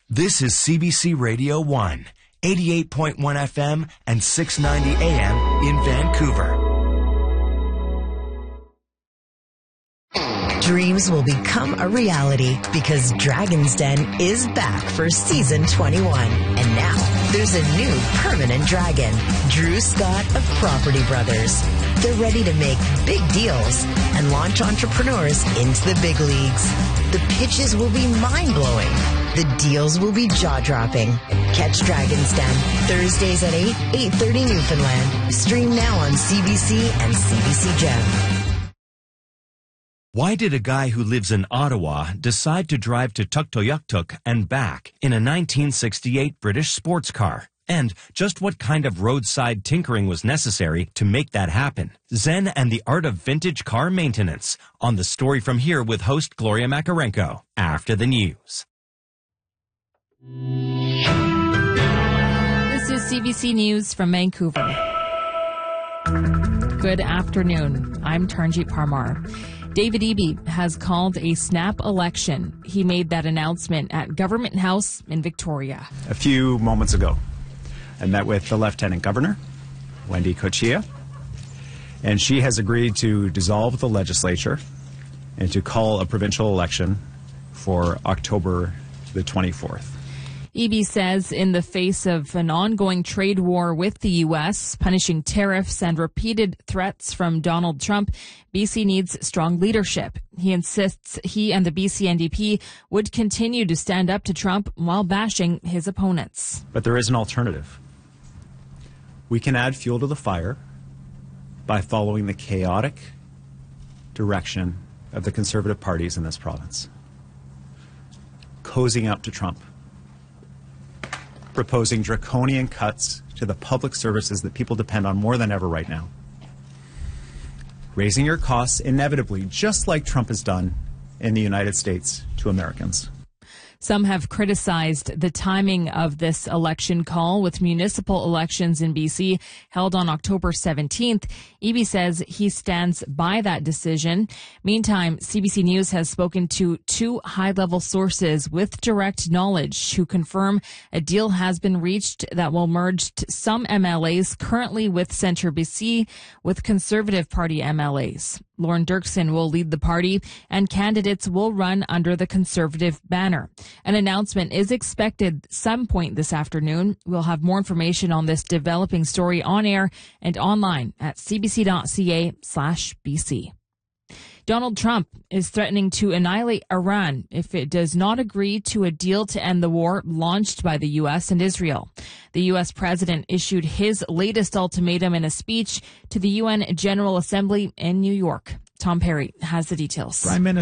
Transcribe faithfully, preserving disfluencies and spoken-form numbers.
This is C B C Radio one, eighty-eight point one F M and six ninety A M in Vancouver. Dreams will become a reality because Dragon's Den is back for season twenty-one. And now there's a new permanent dragon, Drew Scott of Property Brothers. They're ready to make big deals and launch entrepreneurs into the big leagues. The pitches will be mind-blowing. The deals will be jaw-dropping. Catch Dragon's Den Thursdays at eight, eight thirty Newfoundland. Stream now on C B C and C B C Gem. Why did a guy who lives in Ottawa decide to drive to Tuktoyaktuk and back in a nineteen sixty-eight British sports car? And just what kind of roadside tinkering was necessary to make that happen? Zen and the Art of Vintage Car Maintenance on The Story From Here with host Gloria Makarenko after the news. This is C B C News from Vancouver. Good afternoon. I'm Taranjeet Parmar. David Eby has called a snap election. He made that announcement at Government House in Victoria. A few moments ago, I met with the Lieutenant Governor, Wendy Cochia, and she has agreed to dissolve the legislature and to call a provincial election for October the twenty-fourth. Eby says in the face of an ongoing trade war with the U S, punishing tariffs and repeated threats from Donald Trump, B C needs strong leadership. He insists he and the B C N D P would continue to stand up to Trump while bashing his opponents. But there is an alternative. We can add fuel to the fire by following the chaotic direction of the Conservative parties in this province, cozying up to Trump, proposing draconian cuts to the public services that people depend on more than ever right now, raising your costs inevitably, just like Trump has done in the United States to Americans. Some have criticized the timing of this election call with municipal elections in B C held on October seventeenth. Eby says he stands by that decision. Meantime, C B C News has spoken to two high-level sources with direct knowledge who confirm a deal has been reached that will merge some M L As currently with Centre B C with Conservative Party M L As. Lauren Dirksen will lead the party, and candidates will run under the Conservative banner. An announcement is expected some point this afternoon. We'll have more information on this developing story on air and online at cbc.ca slash BC. Donald Trump is threatening to annihilate Iran if it does not agree to a deal to end the war launched by the U S and Israel. The U S president issued his latest ultimatum in a speech to the U N General Assembly in New York. Tom Perry has the details. Prime Minister